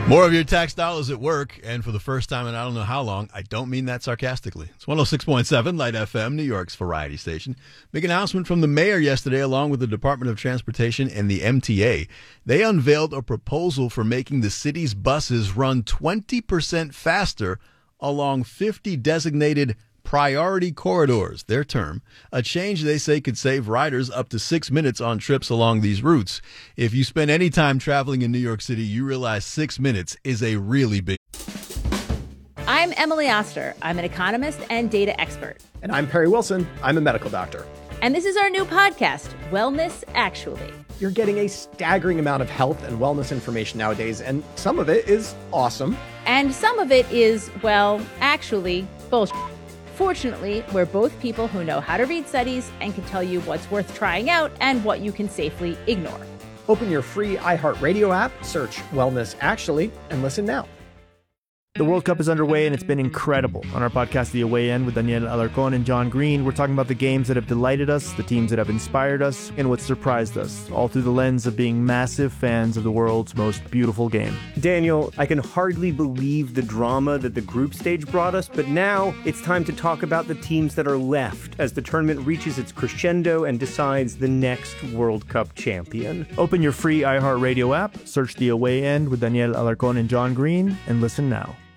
More of your tax dollars at work, and for the first time in I don't know how long, I don't mean that sarcastically. It's 106.7 Light FM, New York's variety station. Big announcement from the mayor yesterday, along with the Department of Transportation and the MTA. They unveiled a proposal for making the city's buses run 20% faster along 50 designated priority corridors, their term, a change they say could save riders up to 6 minutes on trips along these routes. If you spend any time traveling in New York City, you realize 6 minutes is a really big. I'm Emily Oster. I'm an economist and data expert. And I'm Perry Wilson. I'm a medical doctor. And this is our new podcast, Wellness Actually. You're getting a staggering amount of health and wellness information nowadays, and some of it is awesome. And some of it is, well, actually, bullshit. Fortunately, we're both people who know how to read studies and can tell you what's worth trying out and what you can safely ignore. Open your free iHeartRadio app, search Wellness Actually, and listen now. The World Cup is underway, and it's been incredible. On our podcast, The Away End, with Daniel Alarcón and John Green, we're talking about the games that have delighted us, the teams that have inspired us, and what surprised us, all through the lens of being massive fans of the world's most beautiful game. Daniel, I can hardly believe the drama that the group stage brought us, but now it's time to talk about the teams that are left as the tournament reaches its crescendo and decides the next World Cup champion. Open your free iHeartRadio app, search The Away End with Daniel Alarcón and John Green, and listen now.